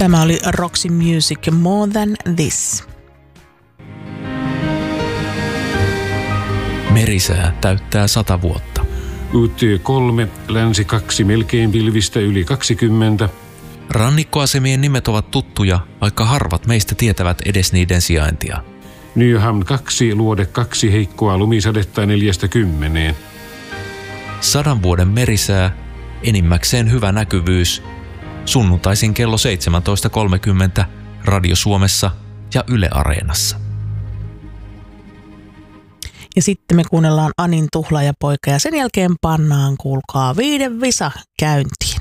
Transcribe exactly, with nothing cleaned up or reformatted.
Tämä oli Roxy Music More Than This. Merisää täyttää sata vuotta. U T kolme, länsi kaksi, melkein pilvistä yli kaksikymmentä. Rannikkoasemien nimet ovat tuttuja, vaikka harvat meistä tietävät edes niiden sijaintia. Nyhamn kaksi, luode kaksi, heikkoa lumisadetta neljästä kymmeneen. Sadan vuoden merisää, enimmäkseen hyvä näkyvyys. Sunnuntaisin kello seitsemäntoista kolmekymmentä Radio Suomessa ja Yle Areenassa. Ja sitten me kuunnellaan Anin Tuhlaajapoika ja sen jälkeen pannaan, kuulkaa, viiden visa käyntiin.